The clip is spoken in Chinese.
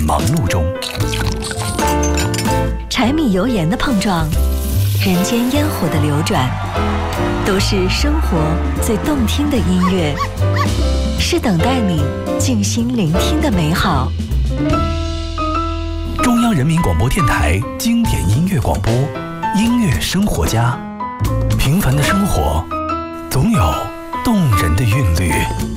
忙碌中。 柴米油盐的碰撞，人间烟火的流转，都是生活最动听的音乐，是等待你静心聆听的美好。 中央人民广播电台经典音乐广播，音乐生活家。平凡的生活，总有动人的韵律。